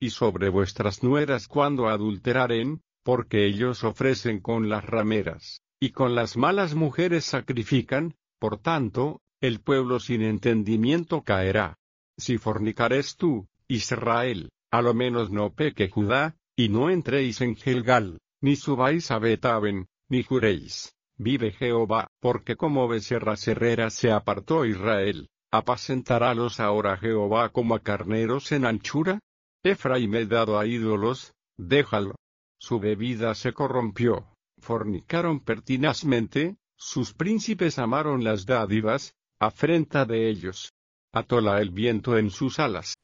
y sobre vuestras nueras cuando adulteraren, porque ellos ofrecen con las rameras, y con las malas mujeres sacrifican, por tanto, el pueblo sin entendimiento caerá. Si fornicares tú, Israel, a lo menos no peque Judá, y no entréis en Gilgal, ni subáis a Betaben, ni juréis, vive Jehová, porque como becerra cerrera se apartó Israel, ¿apacentarálos ahora Jehová como a carneros en anchura? Efraim he dado a ídolos, déjalo. Su bebida se corrompió, fornicaron pertinazmente, sus príncipes amaron las dádivas, afrenta de ellos. Atóla el viento en sus alas,